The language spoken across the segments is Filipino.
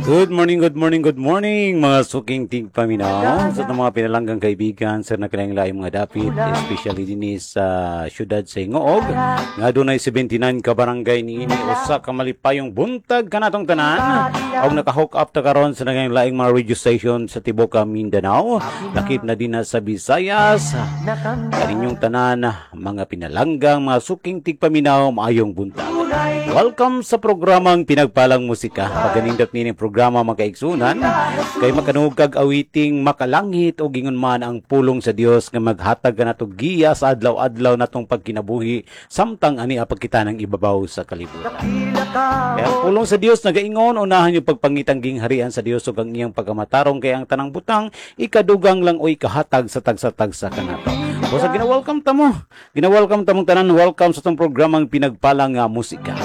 Good morning, good morning, good morning mga suking tigpaminaw sa mga pinalanggang kaibigan sa nakalanglaing mga dapit, especially din sa syudad sa Ingoog nga dunay 79 ka barangay niini usa ka malipayong buntag kanatong tanan og naka-hook up ta karon sa nakalanglaing mga radio station sa tibuok Mindanao, lakip na din sa Visayas. Kaninyong tanan mga pinalanggang mga suking tigpaminaw, maayong buntag. Welcome sa programang Pinagpalang Musika. Paganindot nini programa makaigsunan kay makanuog kag awiting makalangit o gingon man ang pulong sa Dios nga maghatag kanato giya sa adlaw-adlaw natong pagkinabuhi samtang ani apagkita ng ibabaw sa kalibutan. Kaya ang pulong sa Dios nagaingon unahan yung pagpangitang gingharian sa Dios ug ang iyang pagamatarong kay ang tanang butang ikadugang lang o ikahatag sa tagsa-tagsa kanato. O sa gina-welcome ta mo. Gina-welcome ta mong tanan. Welcome sa tong programang Pinagpalang Musika.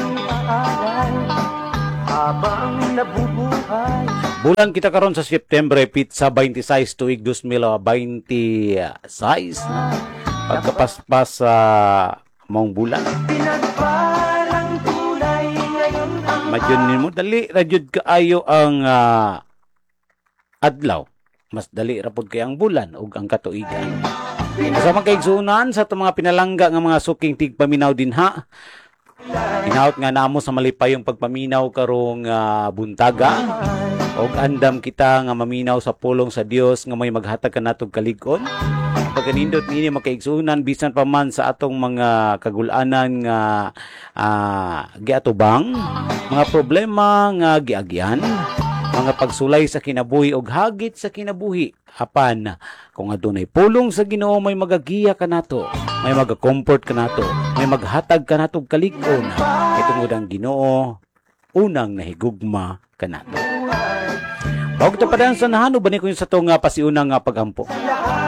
Bulan kita karon sa September pizza 26 tuig 2026 pagkapaspas sa mong bulan. Madyon nimo dali radyod kaayo ang adlaw. Mas dali ra pud kay ang bulan ug ang katuigan. Sa makaigsunan sa itong mga pinalangga nga mga suking tigpaminaw din ha. Hinaut nga namo sa malipayong pagpaminaw karong buntaga. Og andam kita nga maminaw sa pulong sa Dios nga may maghatag kanatong kalig-on. Pagkanindot nini makaigsunan bisan pa man sa atong mga kagulanan nga giatubang, mga problema nga giagyan, mga pagsulay sa kinabuhi og hagit sa kinabuhi. Apan kung adunay pulong sa Ginoo may magagiya kanato, may magakomfort kanato, may maghatag kanatong kalig-on. Itungod ang Ginoo unang nahigugma kanato. Bawag ta padan sa nahano ba ni kun sa tong pasiunang pagampo.